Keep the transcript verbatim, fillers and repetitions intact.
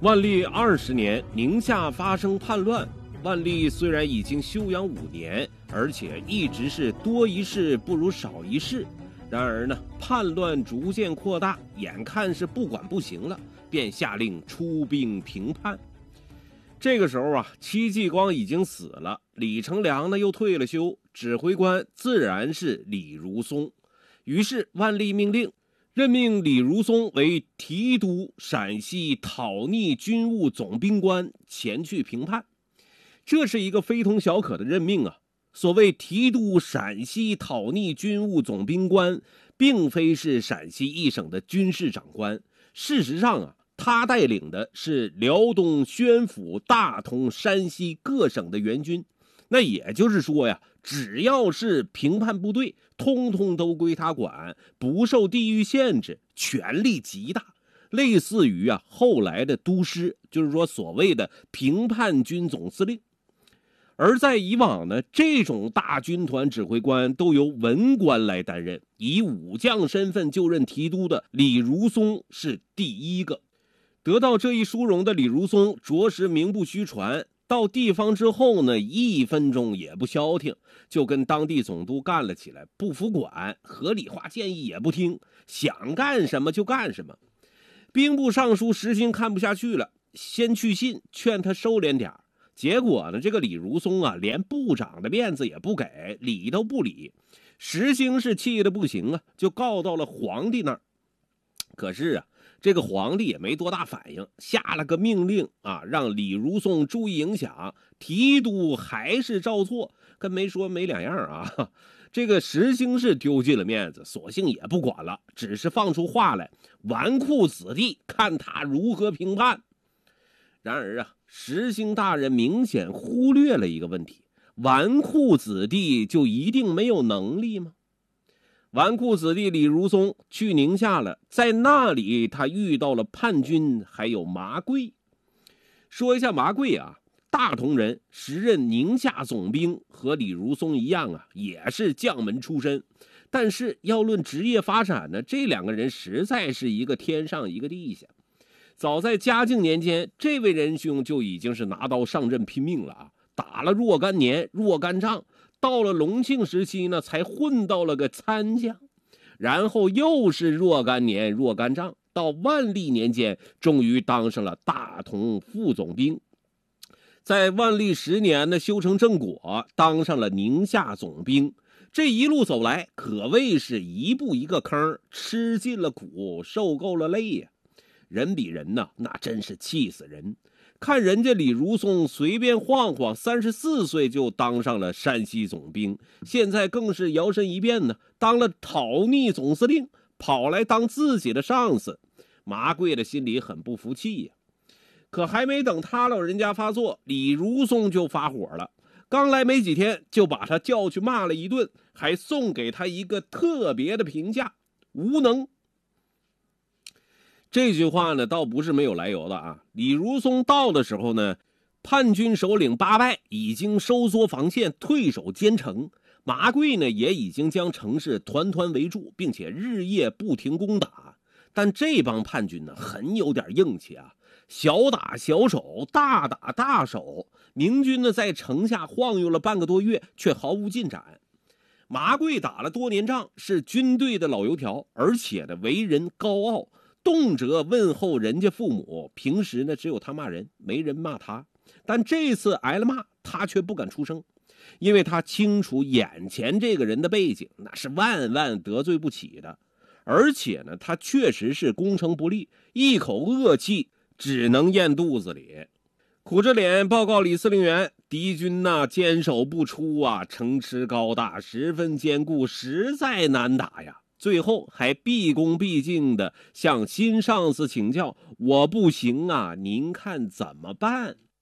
万历二十年，宁夏发生叛乱。万历虽然已经休养五年，而且一直是多一事不如少一事，然而呢，叛乱逐渐扩大，眼看是不管不行了，便下令出兵平叛。这个时候啊，戚继光已经死了，李成梁呢又退了休，指挥官自然是李如松。于是万历命令任命李如松为提督陕西讨逆军务总兵官，前去平叛。这是一个非同小可的任命啊！所谓提督陕西讨逆军务总兵官，并非是陕西一省的军事长官，事实上啊，他带领的是辽东、宣府、大同、山西各省的援军。那也就是说呀，只要是平叛部队，通通都归他管，不受地域限制，权力极大，类似于啊后来的都师，就是说所谓的平叛军总司令。而在以往呢，这种大军团指挥官都由文官来担任，以武将身份就任提督的李如松是第一个。得到这一殊荣的李如松着实名不虚传，到地方之后呢，一分钟也不消停，就跟当地总督干了起来，不服管，合理化建议也不听，想干什么就干什么。兵部尚书石兴看不下去了，先去信劝他收敛点。结果呢，这个李如松啊，连部长的面子也不给，理都不理。石兴是气得不行啊，就告到了皇帝那儿。可是啊，这个皇帝也没多大反应，下了个命令啊，让李如松注意影响，提督还是照做，跟没说没两样啊。这个石兴是丢尽了面子，索性也不管了，只是放出话来，纨绔子弟看他如何平叛。然而啊，石兴大人明显忽略了一个问题：纨绔子弟就一定没有能力吗？纨绔子弟李如松去宁夏了，在那里他遇到了叛军，还有麻贵。说一下麻贵啊，大同人，时任宁夏总兵，和李如松一样啊，也是将门出身。但是要论职业发展呢，这两个人实在是一个天上一个地下。早在嘉靖年间，这位仁兄就已经是拿刀上阵拼命了啊，打了若干年若干仗，到了隆庆时期呢，才混到了个参将，然后又是若干年若干仗，到万历年间，终于当上了大同副总兵。在万历十年呢，修成正果，当上了宁夏总兵。这一路走来，可谓是一步一个坑，吃尽了苦，受够了累呀。人比人呐，那真是气死人！看人家李如松随便晃晃，三十四岁就当上了山西总兵，现在更是摇身一变呢，当了讨逆总司令，跑来当自己的上司。麻贵的心里很不服气呀。可还没等他老人家发作，李如松就发火了。刚来没几天，就把他叫去骂了一顿，还送给他一个特别的评价：无能。这句话呢，倒不是没有来由的啊。李如松到的时候呢，叛军首领八拜已经收缩防线，退守坚城。麻贵呢，也已经将城市团团围住，并且日夜不停攻打。但这帮叛军呢，很有点硬气啊，小打小守，大打大守。明军呢，在城下晃悠了半个多月，却毫无进展。麻贵打了多年仗，是军队的老油条，而且呢，为人高傲，动辄问候人家父母，平时呢只有他骂人，没人骂他。但这次挨了骂，他却不敢出声，因为他清楚眼前这个人的背景，那是万万得罪不起的。而且呢，他确实是攻城不利，一口恶气只能咽肚子里。苦着脸报告李司令员，敌军呐、啊、坚守不出啊，城池高大，十分坚固，实在难打呀。最后还毕恭毕敬的向新上司请教：我不行啊，您看怎么办？